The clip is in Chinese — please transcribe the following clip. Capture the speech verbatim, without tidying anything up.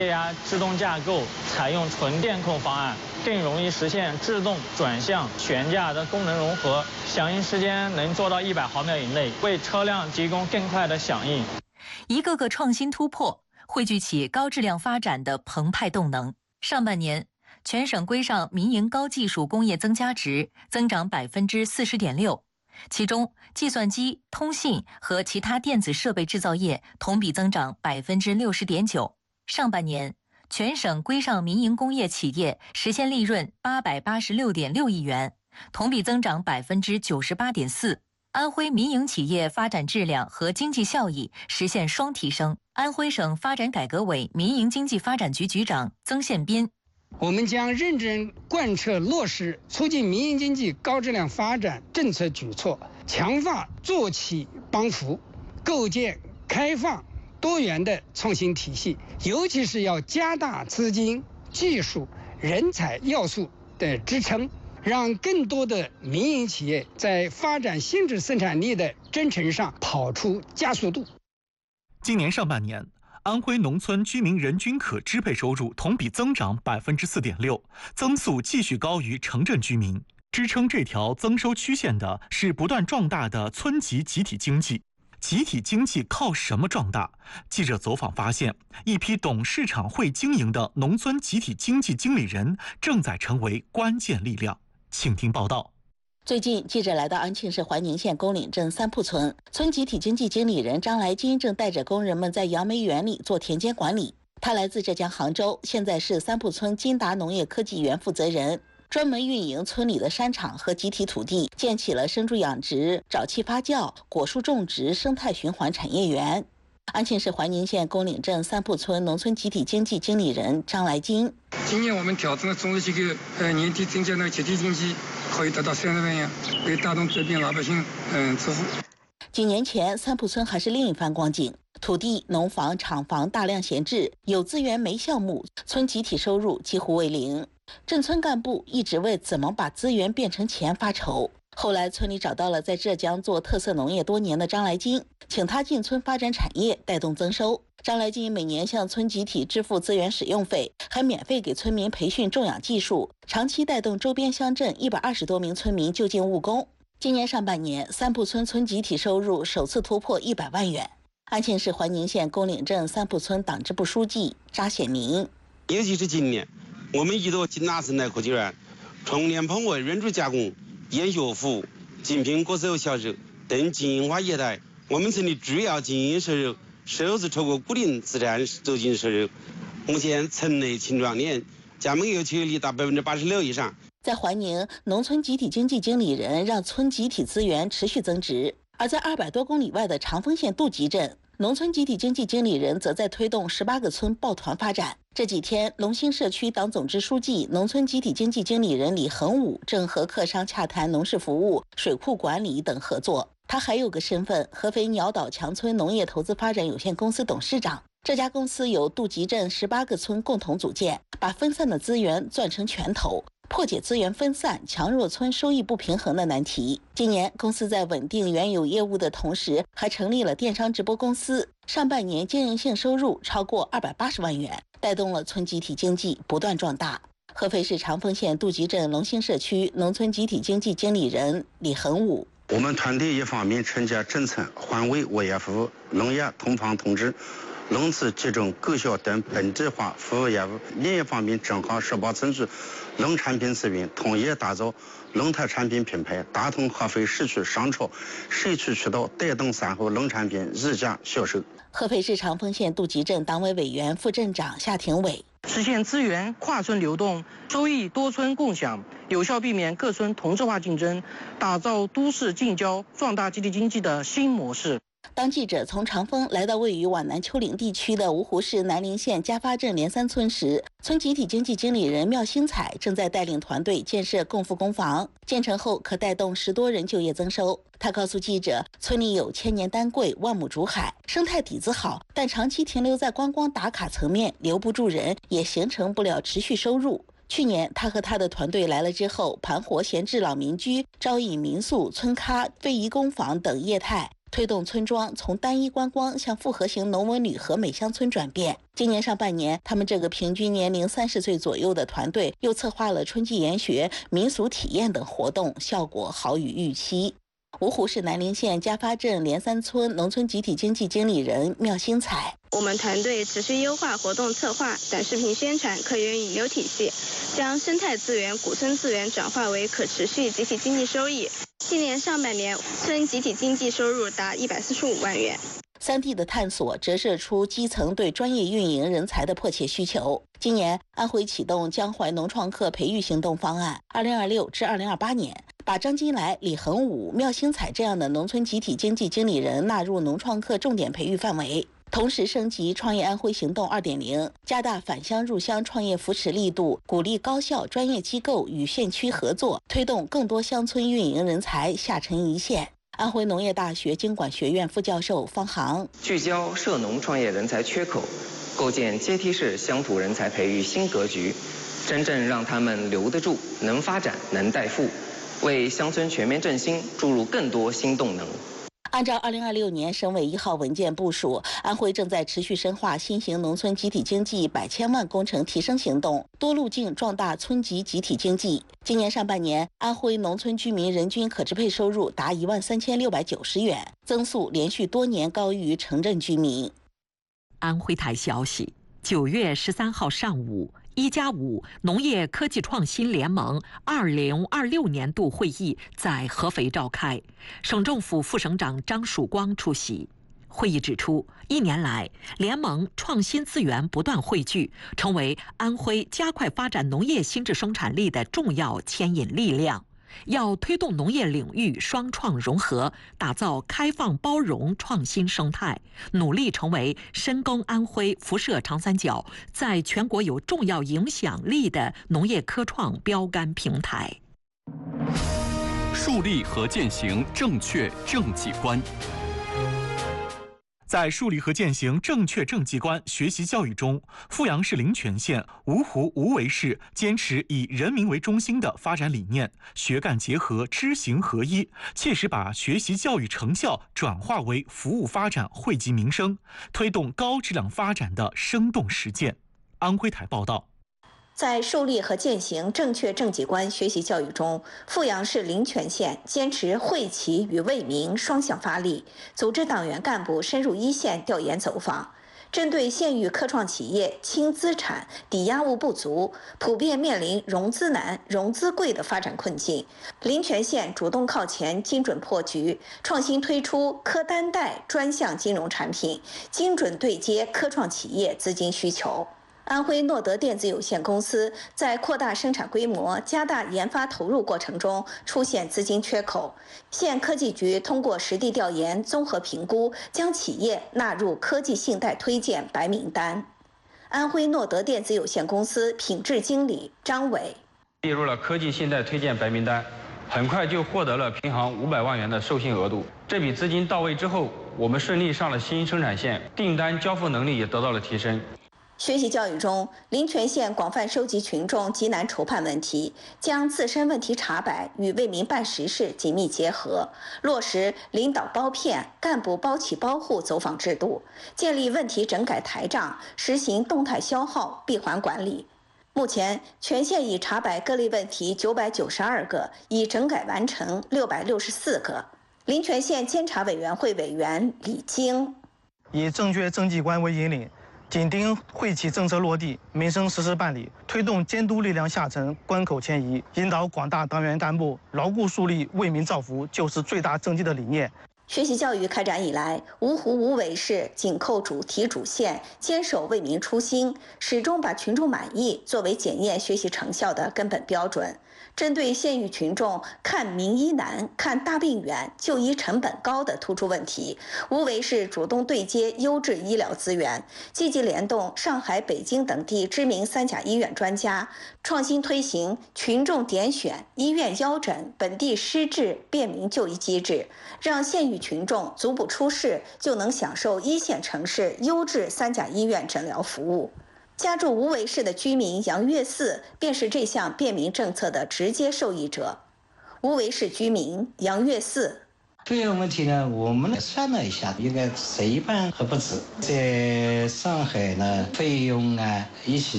液压制动架构采用纯电控方案，更容易实现制动、转向、悬架的功能融合，响应时间能做到一百毫秒以内，为车辆提供更快的响应。 一个个创新突破，汇聚起高质量发展的澎湃动能。上半年，全省规上民营高技术工业增加值增长百分之四十点六，其中计算机、通信和其他电子设备制造业同比增长百分之六十点九。上半年，全省规上民营工业企业实现利润八百八十六点六亿元，同比增长百分之九十八点四。安徽民营企业发展质量和经济效益实现双提升。安徽省发展改革委民营经济发展局局长曾宪斌： 我们将认真贯彻落实促进民营经济高质量发展政策举措，强化做企帮扶，构建开放多元的创新体系，尤其是要加大资金、技术、人才要素的支撑，让更多的民营企业在发展新质生产力的征程上跑出加速度。 今年上半年，安徽农村居民人均可支配收入同比增长百分之四点六，增速继续高于城镇居民。支撑这条增收曲线的是不断壮大的村级集体经济。集体经济靠什么壮大？记者走访发现，一批懂市场、会经营的农村集体经济经理人正在成为关键力量。请听报道。 最近，记者来到安庆市怀宁县宫岭镇三铺村，村集体经济经理人张来金正带着工人们在杨梅园里做田间管理。他来自浙江杭州，现在是三铺村金达农业科技园负责人，专门运营村里的山场和集体土地，建起了生猪养殖、沼气发酵、果树种植、生态循环产业园。安庆市怀宁县宫岭镇三铺村农村集体经济经理人张来金： 今年我们调整了种植机构，呃，年底增加了集体经济，可以达到三十万元，为打动周边老百姓嗯致富。 几年前，三铺村还是另一番光景，土地、农房、厂房大量闲置，有资源没项目，村集体收入几乎为零。镇村干部一直为怎么把资源变成钱发愁。后来，村里找到了在浙江做特色农业多年的张来金，请他进村发展产业，带动增收。张来金每年向村集体支付资源使用费，还免费给村民培训种养技术，长期带动周边乡镇一百二十多名村民就近务工。今年上半年，三铺村村集体收入首次突破一百万元。安庆市怀宁县宫岭镇三铺村党支部书记查显明： 尤其是今年，我们依托金达生态科技园，从莲蓬尾润珠加工、烟学服务、精品果手销售等经营化业态，我们村的主要经营收入收入超过固定资产走进收入。目前村内青壮年加盟有求率达百分之八十六以上。 在怀宁，农村集体经济经理人让村集体资源持续增值；而在二百多公里外的长丰县杜集镇，农村集体经济经理人则在推动十八个村抱团发展。这几天，龙兴社区党总支书记、农村集体经济经理人李恒武正和客商洽谈农事服务、水库管理等合作。他还有个身份，合肥鸟岛强村农业投资发展有限公司董事长。这家公司由杜集镇十八个村共同组建，把分散的资源攥成拳头，破解资源分散、强弱村收益不平衡的难题。今年，公司在稳定原有业务的同时，还成立了电商直播公司。上半年经营性收入超过二百八十万元，带动了村集体经济不断壮大。合肥市长丰县杜集镇龙兴社区农村集体经济经理人李恒武： 我们团队一方面承接镇村、环卫、物业服务、农业通房通知、农资集中购销等本地化服务业务，另一方面整合十八村区农产品资源，统一打造农特产品品牌，打通合肥市区商超、社区渠道，带动三后农产品日价销售。 合肥市长丰县杜集镇党委委员、副镇长夏廷伟： 实现资源跨村流动，收益多村共享，有效避免各村同质化竞争，打造都市近郊壮大集体经济的新模式。 当记者从长丰来到位于皖南丘陵地区的芜湖市南陵县嘉发镇连三村时，村集体经济经理人廖新彩正在带领团队建设共富工房，建成后可带动十多人就业增收。他告诉记者，村里有千年丹桂、万亩竹海，生态底子好，但长期停留在观光打卡层面，留不住人，也形成不了持续收入。去年，他和他的团队来了之后，盘活闲置老民居、招引民宿、村咖、非遗工坊等业态， 推动村庄从单一观光向复合型农文旅和美乡村转变。今年上半年，他们这个平均年龄三十岁左右的团队又策划了春季研学、民俗体验等活动，效果好于预期。芜湖市南陵县嘉发镇连三村农村集体经济经理人廖新彩： 我们团队持续优化活动策划、短视频宣传、客源引流体系，将生态资源、古村资源转化为可持续集体经济收益。今年上半年，村集体经济收入达一百四十五万元。 三地的探索折射出基层对专业运营人才的迫切需求。今年，安徽启动江淮农创客培育行动方案，二零二六至二零二八年，把张金来、李恒武、廖新彩这样的农村集体经济经理人纳入农创客重点培育范围。同时升级创业安徽行动 二点零， 加大返乡入乡创业扶持力度，鼓励高校专业机构与县区合作，推动更多乡村运营人才下沉一线。安徽农业大学经管学院副教授方航： 聚焦涉农创业人才缺口，构建阶梯式乡土人才培育新格局，真正让他们留得住、能发展、能带富，为乡村全面振兴注入更多新动能。 按照二零二六年省委一号文件部署，安徽正在持续深化新型农村集体经济百千万工程提升行动，多路径壮大村级集体经济。今年上半年，安徽农村居民人均可支配收入达一万三千六百九十元，增速连续多年高于城镇居民。 安徽台消息，九月十三号上午，一加五农业科技创新联盟二零二六年度会议在合肥召开，省政府副省长张曙光出席。会议指出，一年来，联盟创新资源不断汇聚，成为安徽加快发展农业新质生产力的重要牵引力量。要推动农业领域双创融合，打造开放包容创新生态，努力成为深耕安徽、辐射长三角，在全国有重要影响力的农业科创标杆平台。 树立和践行正确政绩观。 在树立和践行正确政绩观学习教育中，阜阳市灵泉县芜湖无为市坚持以人民为中心的发展理念，学干结合，知行合一，切实把学习教育成效转化为服务发展惠及民生，推动高质量发展的生动实践。安徽台报道。 在树立和践行正确政绩观学习教育中，阜阳市灵泉县坚持惠企与为民双向发力，组织党员干部深入一线调研走访，针对县域科创企业轻资产、抵押物不足、普遍面临融资难、融资贵的发展困境，灵泉县主动靠前，精准破局，创新推出科单贷专项金融产品，精准对接科创企业资金需求。安徽诺德电子有限公司在扩大生产规模、加大研发投入过程中出现资金缺口，县科技局通过实地调研、综合评估，将企业纳入科技信贷推荐白名单。安徽诺德电子有限公司品质经理张伟： 列入了科技信贷推荐白名单，很快就获得了平行五百万元的授信额度。这笔资金到位之后，我们顺利上了新生产线，订单交付能力也得到了提升。 学习教育中，灵泉县广泛收集群众急难愁盼问题，将自身问题查摆与为民办实事紧密结合，落实领导包骗、干部包起包户走访制度，建立问题整改台账，实行动态消耗闭环管理。目前，全县已查摆各类问题九百九十二个，已整改完成六百六十四个。灵泉县监察委员会委员李京： 以正确政绩观为引领，紧盯惠企政策落地、民生实事办理，推动监督力量下沉、关口迁移，引导广大党员干部牢固树立为民造福就是最大政绩的理念。 学习教育开展以来，芜湖无为市紧扣主题主线，坚守为民初心，始终把群众满意作为检验学习成效的根本标准。针对县域群众看名医难、看大病远、就医成本高的突出问题，无为市主动对接优质医疗资源，积极联动上海、北京等地知名三甲医院专家，创新推行群众点选、医院腰诊、本地施治便民就医机制，让县域群众足不出市就能享受一线城市优质三甲医院诊疗服务。家住无为市的居民杨月四便是这项便民政策的直接受益者。无为市居民杨月四： 费用问题呢，我们算了一下，应该折一半还不止。在上海呢，费用啊一起